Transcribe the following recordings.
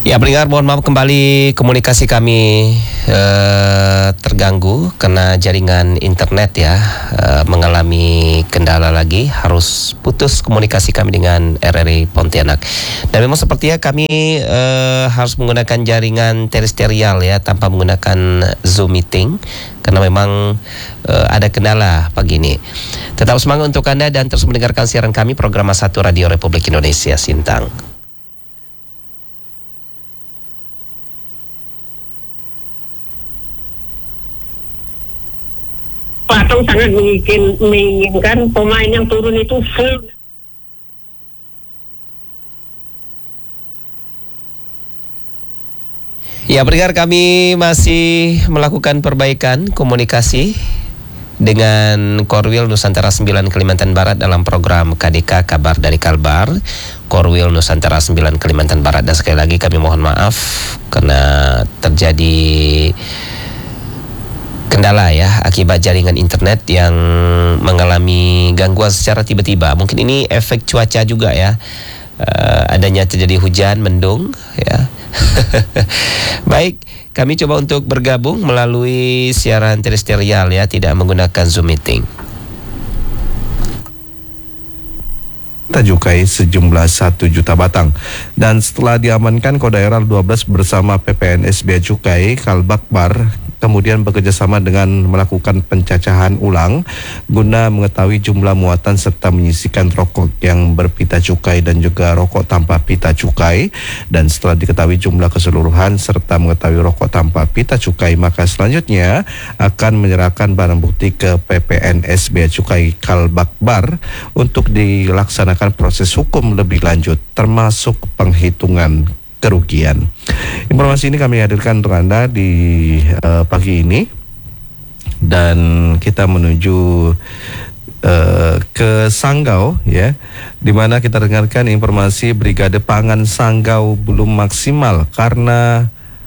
Ya, pendengar, mohon maaf kembali komunikasi kami terganggu karena jaringan internet ya mengalami kendala lagi, harus putus komunikasi kami dengan RRI Pontianak. Dan memang sepertinya kami harus menggunakan jaringan terestrial ya, tanpa menggunakan Zoom meeting karena memang ada kendala pagi ini. Tetap semangat untuk Anda dan terus mendengarkan siaran kami program 1 Radio Republik Indonesia Sintang. Atau sangat menginginkan pemain yang turun itu full. Ya, pendengar, kami masih melakukan perbaikan komunikasi dengan Korwil Nusantara 9 Kalimantan Barat dalam program KDK Kabar dari Kalbar. Korwil Nusantara 9 Kalimantan Barat, dan sekali lagi kami mohon maaf karena terjadi kendala ya akibat jaringan internet yang mengalami gangguan secara tiba-tiba. Mungkin ini efek cuaca juga ya, adanya terjadi hujan mendung ya. Baik, kami coba untuk bergabung melalui siaran terestrial ya, tidak menggunakan Zoom meeting. Cukai sejumlah 1 juta batang, dan setelah diamankan Kodaeral 12 bersama PPNS Bea Cukai Kalbakbar kemudian bekerjasama dengan melakukan pencacahan ulang guna mengetahui jumlah muatan serta menyisikan rokok yang berpita cukai dan juga rokok tanpa pita cukai. Dan setelah diketahui jumlah keseluruhan serta mengetahui rokok tanpa pita cukai, maka selanjutnya akan menyerahkan barang bukti ke PPNS Bea Cukai Kalbakbar untuk dilaksanakan proses hukum lebih lanjut termasuk penghitungan kerugian. Informasi ini kami hadirkan untuk Anda di pagi ini, dan kita menuju ke Sanggau ya, di mana kita dengarkan informasi Brigade Pangan Sanggau belum maksimal karena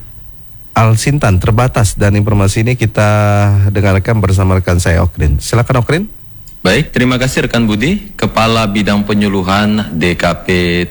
Alsintan terbatas, dan informasi ini kita dengarkan bersama rekan saya Okrin. Silakan Okrin. Baik, terima kasih rekan Budi. Kepala Bidang Penyuluhan DKP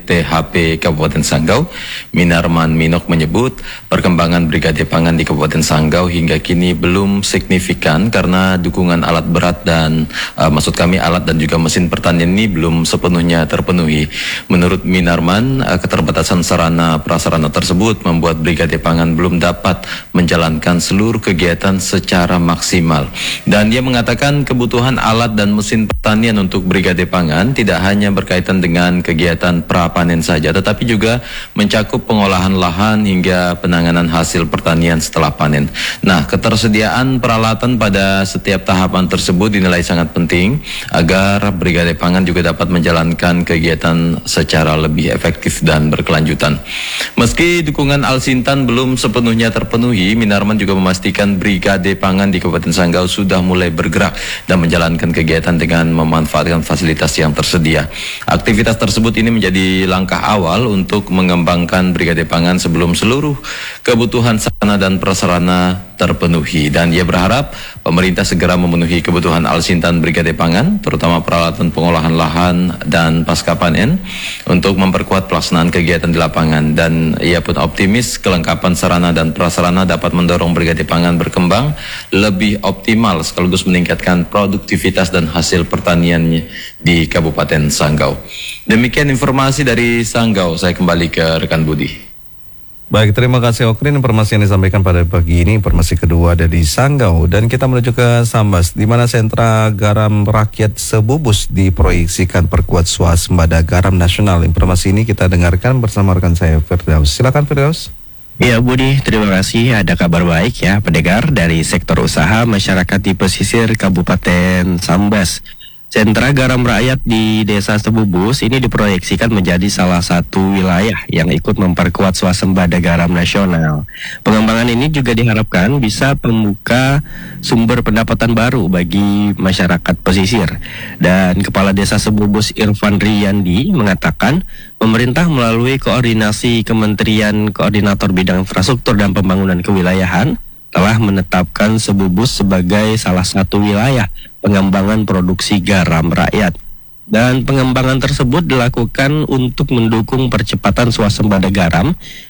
THP Kabupaten Sanggau, Minarman Minok, menyebut perkembangan Brigade Pangan di Kabupaten Sanggau hingga kini belum signifikan karena dukungan alat berat dan maksud kami alat dan juga mesin pertanian ini belum sepenuhnya terpenuhi. Menurut Minarman, keterbatasan sarana prasarana tersebut membuat Brigade Pangan belum dapat menjalankan seluruh kegiatan secara maksimal. Dan dia mengatakan kebutuhan alat dan mesin pertanian untuk Brigade Pangan tidak hanya berkaitan dengan kegiatan prapanen saja, tetapi juga mencakup pengolahan lahan hingga penanganan hasil pertanian setelah panen. Nah, ketersediaan peralatan pada setiap tahapan tersebut dinilai sangat penting agar Brigade Pangan juga dapat menjalankan kegiatan secara lebih efektif dan berkelanjutan. Meski dukungan Alsintan belum sepenuhnya terpenuhi, Minarman juga memastikan Brigade Pangan di Kabupaten Sanggau sudah mulai bergerak dan menjalankan kegiatan dengan memanfaatkan fasilitas yang tersedia. Aktivitas tersebut ini menjadi langkah awal untuk mengembangkan Brigade Pangan sebelum seluruh kebutuhan sarana dan prasarana terpenuhi. Dan ia berharap pemerintah segera memenuhi kebutuhan Alsintan Brigade Pangan, terutama peralatan pengolahan lahan dan pasca panen untuk memperkuat pelaksanaan kegiatan di lapangan. Dan ia pun optimis kelengkapan sarana dan prasarana dapat mendorong Brigade Pangan berkembang lebih optimal sekaligus meningkatkan produktivitas dan hasil pertaniannya di Kabupaten Sanggau. Demikian informasi dari Sanggau. Saya kembali ke rekan Budi. Baik, terima kasih Okrin. Informasi yang disampaikan pada pagi ini, informasi kedua dari Sanggau. Dan kita menuju ke Sambas, di mana sentra garam rakyat Sebubus diproyeksikan perkuat swasembada garam nasional. Informasi ini kita dengarkan bersama rekan saya Firdaus. Silakan Firdaus. Ya Budi, terima kasih. Ada kabar baik ya pendengar dari sektor usaha masyarakat di pesisir Kabupaten Sambas. Sentra garam rakyat di Desa Sebubus ini diproyeksikan menjadi salah satu wilayah yang ikut memperkuat swasembada garam nasional. Pengembangan ini juga diharapkan bisa membuka sumber pendapatan baru bagi masyarakat pesisir. Dan Kepala Desa Sebubus Irfan Riyandi mengatakan pemerintah melalui koordinasi Kementerian Koordinator Bidang Infrastruktur dan Pembangunan Kewilayahan telah menetapkan Sebubus sebagai salah satu wilayah pengembangan produksi garam rakyat. Dan pengembangan tersebut dilakukan untuk mendukung percepatan swasembada garam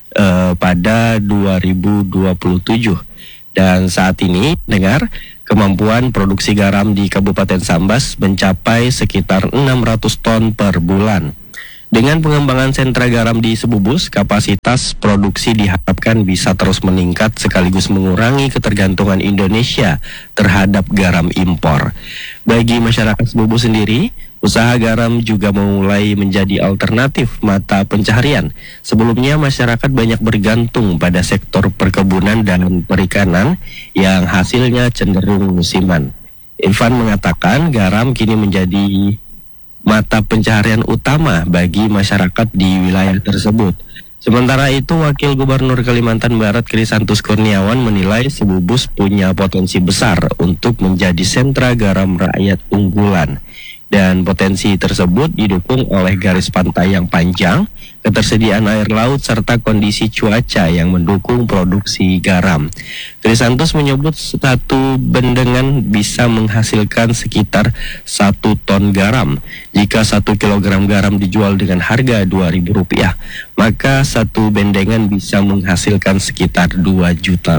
pada 2027. Dan saat ini, dengar, kemampuan produksi garam di Kabupaten Sambas mencapai sekitar 600 ton per bulan. Dengan pengembangan sentra garam di Sebubus, kapasitas produksi diharapkan bisa terus meningkat sekaligus mengurangi ketergantungan Indonesia terhadap garam impor. Bagi masyarakat Sebubus sendiri, usaha garam juga mulai menjadi alternatif mata pencaharian. Sebelumnya masyarakat banyak bergantung pada sektor perkebunan dan perikanan yang hasilnya cenderung musiman. Irfan mengatakan garam kini menjadi mata pencaharian utama bagi masyarakat di wilayah tersebut. Sementara itu, Wakil Gubernur Kalimantan Barat Krisantus Kurniawan menilai Sebubus punya potensi besar untuk menjadi sentra garam rakyat unggulan. Dan potensi tersebut didukung oleh garis pantai yang panjang, ketersediaan air laut, serta kondisi cuaca yang mendukung produksi garam. Krisantus menyebut satu bendengan bisa menghasilkan sekitar 1 ton garam. Jika 1 kilogram garam dijual dengan harga Rp2.000, maka satu bendengan bisa menghasilkan sekitar Rp2 juta.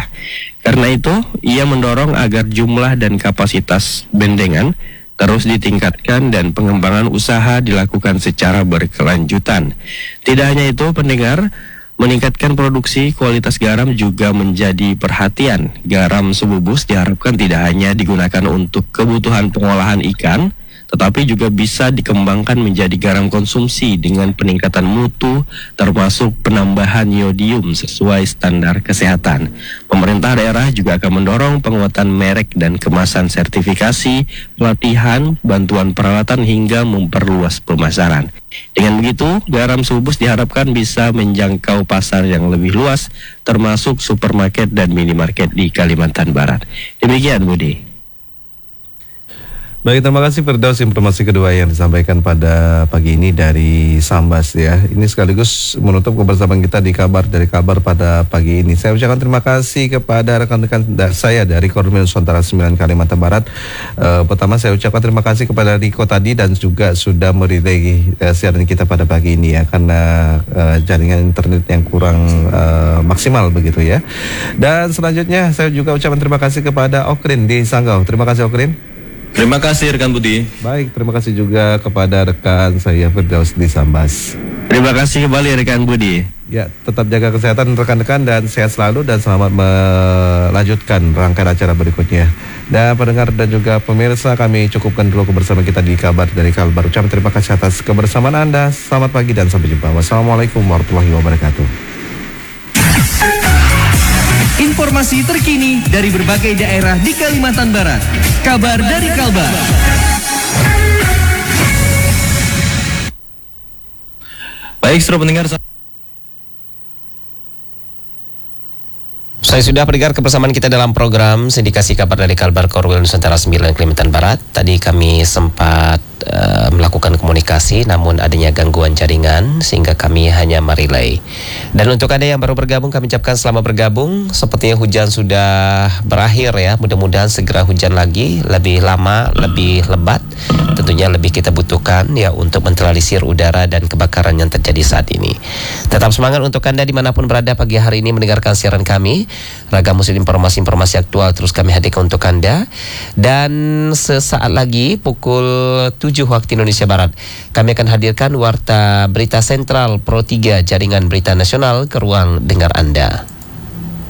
Karena itu, ia mendorong agar jumlah dan kapasitas bendengan terus ditingkatkan dan pengembangan usaha dilakukan secara berkelanjutan. Tidak hanya itu, pendengar, meningkatkan produksi kualitas garam juga menjadi perhatian. Garam Sebubus diharapkan tidak hanya digunakan untuk kebutuhan pengolahan ikan, tetapi juga bisa dikembangkan menjadi garam konsumsi dengan peningkatan mutu, termasuk penambahan yodium sesuai standar kesehatan. Pemerintah daerah juga akan mendorong penguatan merek dan kemasan sertifikasi, pelatihan, bantuan peralatan hingga memperluas pemasaran. Dengan begitu, garam Sebubus diharapkan bisa menjangkau pasar yang lebih luas, termasuk supermarket dan minimarket di Kalimantan Barat. Demikian, Budi. Baik, terima kasih Firdaus, informasi kedua yang disampaikan pada pagi ini dari Sambas ya. Ini sekaligus menutup kebersamaan kita di kabar pada pagi ini. Saya ucapkan terima kasih kepada rekan-rekan saya dari Koramil Nusantara 9 Kalimantan Barat. Pertama saya ucapkan terima kasih kepada Riko tadi dan juga sudah merelay siaran kita pada pagi ini ya, karena jaringan internet yang kurang maksimal begitu ya. Dan selanjutnya saya juga ucapkan terima kasih kepada Okrin di Sanggau. Terima kasih Okrin. Terima kasih rekan Budi. Baik, terima kasih juga kepada rekan saya Firdaus di Sambas. Terima kasih kembali rekan Budi. Ya, tetap jaga kesehatan rekan-rekan dan sehat selalu dan selamat melanjutkan rangkaian acara berikutnya. Dan pendengar dan juga pemirsa, kami cukupkan dulu kebersamaan kita di kabar dari Kalbar. Ucapkan terima kasih atas kebersamaan Anda. Selamat pagi dan sampai jumpa. Wassalamualaikum warahmatullahi wabarakatuh. Informasi terkini dari berbagai daerah di Kalimantan Barat. Kabar dari Kalbar. Baik, saudara pendengar. Saya sudah pendengar kebersamaan kita dalam program Sindikasi Kabar dari Kalbar Koramil Nusantara 9 Kalimantan Barat. Tadi kami sempat melakukan komunikasi, namun adanya gangguan jaringan sehingga kami hanya merelay. Dan untuk Anda yang baru bergabung, kami ucapkan selamat bergabung. Sepertinya hujan sudah berakhir ya. Mudah-mudahan segera hujan lagi, lebih lama, lebih lebat. Tentunya lebih kita butuhkan ya untuk menetralisir udara dan kebakaran yang terjadi saat ini. Tetap semangat untuk Anda dimanapun berada pagi hari ini mendengarkan siaran kami. Ragam musim informasi aktual terus kami hadirkan untuk Anda. Dan sesaat lagi pukul 7 waktu Indonesia Barat, kami akan hadirkan Warta Berita Sentral Pro 3 Jaringan Berita Nasional ke ruang dengar Anda.